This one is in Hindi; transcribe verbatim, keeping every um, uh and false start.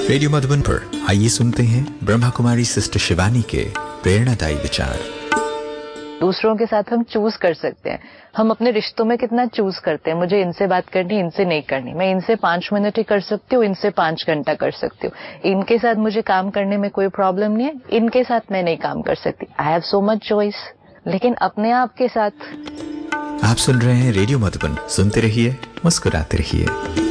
रेडियो मधुबन पर आइए सुनते हैं ब्रह्मा कुमारी सिस्टर शिवानी के प्रेरणादायी विचार। दूसरों के साथ हम चूज कर सकते हैं, हम अपने रिश्तों में कितना चूज करते हैं। मुझे इनसे बात करनी, इनसे नहीं करनी, मैं इनसे पांच मिनट ही कर सकती हूँ, इनसे पांच घंटा कर सकती हूँ। इनके साथ मुझे काम करने में कोई प्रॉब्लम नहीं है, इनके साथ मैं नहीं काम कर सकती। I have so much choice. लेकिन अपने आप के साथ आप सुन रहे हैं रेडियो मधुबन, सुनते रहिए, मुस्कुराते रहिए।